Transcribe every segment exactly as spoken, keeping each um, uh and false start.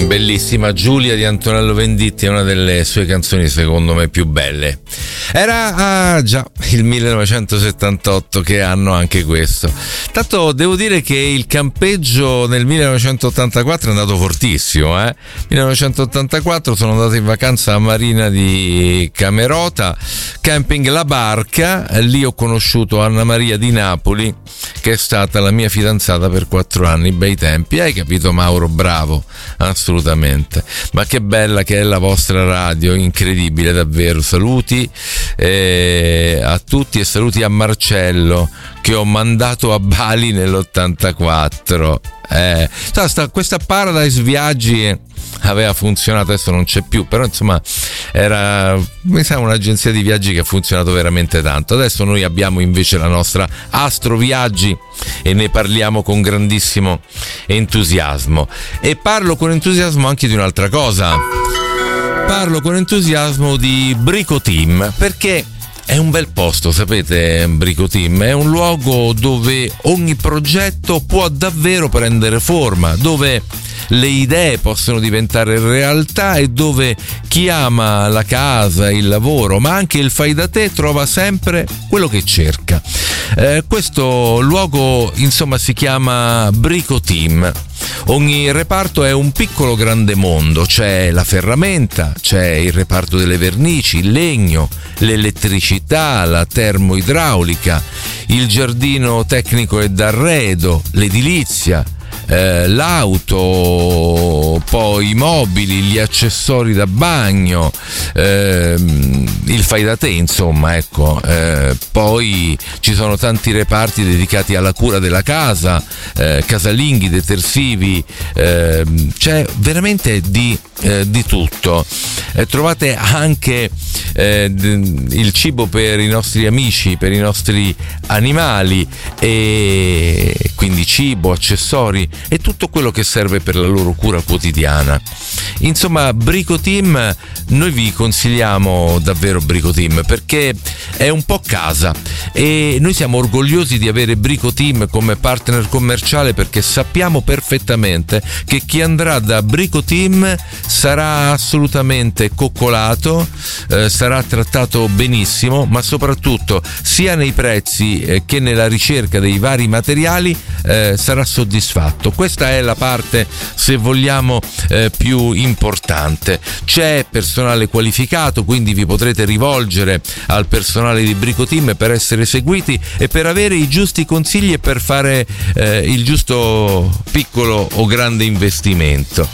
Bellissima Giulia di Antonello Venditti, è una delle sue canzoni secondo me più belle. Era ah, già il millenovecentosettantotto, che anno anche questo. Tanto devo dire che il campeggio nel millenovecentottantaquattro è andato fortissimo, eh? millenovecentottantaquattro sono andato in vacanza a Marina di Camerota, camping La Barca. Lì ho conosciuto Anna Maria di Napoli, che è stata la mia fidanzata per quattro anni, bei tempi. Hai capito, Mauro? Bravo, assolutamente. Ma che bella che è la vostra radio, incredibile davvero. Saluti eh, a tutti e saluti a Marcello, che ho mandato a Bali nell'ottantaquattro. Eh, sta, questa Paradise Viaggi aveva funzionato, adesso non c'è più, però insomma era, mi sa, un'agenzia di viaggi che ha funzionato veramente tanto. Adesso noi abbiamo invece la nostra Astro Viaggi e ne parliamo con grandissimo entusiasmo. E parlo con entusiasmo anche di un'altra cosa, parlo con entusiasmo di Brico Team, perché è un bel posto, sapete, Brico Team è un luogo dove ogni progetto può davvero prendere forma, dove le idee possono diventare realtà e dove chi ama la casa, il lavoro, ma anche il fai da te trova sempre quello che cerca. Eh, questo luogo, insomma, si chiama Brico Team. Ogni reparto è un piccolo grande mondo, c'è la ferramenta, c'è il reparto delle vernici, il legno, l'elettricità, la termoidraulica, il giardino tecnico e d'arredo, l'edilizia, eh, l'auto, poi i mobili, gli accessori da bagno, eh, il fai da te, insomma, ecco. Eh, poi ci sono tanti reparti dedicati alla cura della casa, eh, casalinghi, detersivi, eh, c'è veramente di, eh, di tutto. Eh, trovate anche eh, d- il cibo per i nostri amici, per i nostri animali, e quindi cibo, accessori e tutto quello che serve per la loro cura quotidiana. Insomma, Brico Team, noi vi consigliamo davvero Brico Team perché è un po' casa, e noi siamo orgogliosi di avere Brico Team come partner commerciale, perché sappiamo perfettamente che chi andrà da Brico Team sarà assolutamente coccolato, eh, sarà trattato benissimo, ma soprattutto sia nei prezzi eh, che nella ricerca dei vari materiali eh, sarà soddisfatto. Questa è la parte, se vogliamo, eh, più importante. C'è personale qualificato, quindi vi potrete rivolgere al personale di Brico Team per essere seguiti e per avere i giusti consigli e per fare eh, il giusto piccolo o grande investimento.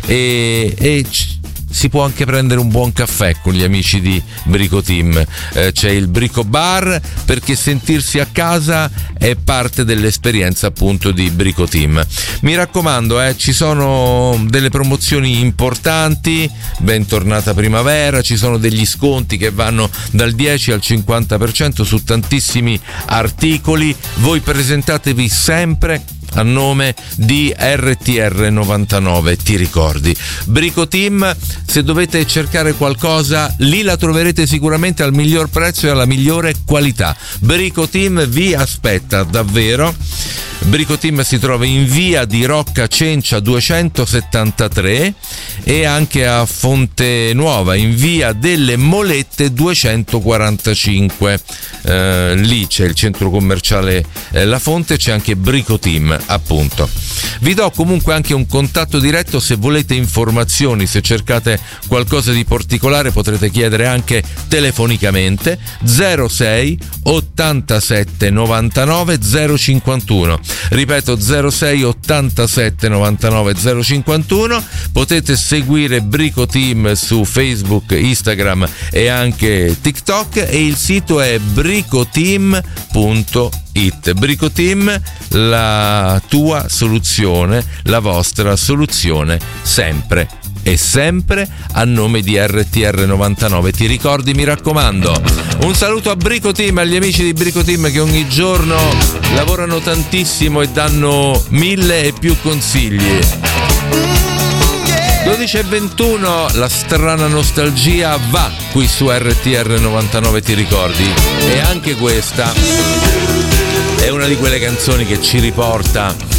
E, e si può anche prendere un buon caffè con gli amici di Brico Team. Eh, c'è il Brico Bar, perché sentirsi a casa è parte dell'esperienza appunto di Brico Team. Mi raccomando, eh, ci sono delle promozioni importanti, bentornata primavera, ci sono degli sconti che vanno dal dieci al cinquanta per cento su tantissimi articoli. Voi presentatevi sempre a nome di R T R novantanove, ti ricordi? Brico Team, se dovete cercare qualcosa, lì la troverete sicuramente al miglior prezzo e alla migliore qualità. Brico Team vi aspetta davvero. Brico Team si trova in via di Rocca Cencia duecentosettantatré e anche a Fonte Nuova in via delle Molette duecentoquarantacinque. Eh, lì c'è il centro commerciale eh, La Fonte, c'è anche Brico Team, appunto. Vi do comunque anche un contatto diretto se volete informazioni, se cercate qualcosa di particolare potrete chiedere anche telefonicamente. Zero sei ottantasette novantanove zero cinquantuno, ripeto zero sei ottantasette novantanove zero cinquantuno. Potete seguire Brico Team su Facebook, Instagram e anche TikTok, e il sito è bricoteam punto it. Brico Team, la tua soluzione, la vostra soluzione, sempre e sempre a nome di R T R novantanove. Ti ricordi, mi raccomando. Un saluto a Brico Team, agli amici di Brico Team che ogni giorno lavorano tantissimo e danno mille e più consigli. dodici e ventuno, la strana nostalgia va qui su R T R novantanove, ti ricordi? E anche questa è una di quelle canzoni che ci riporta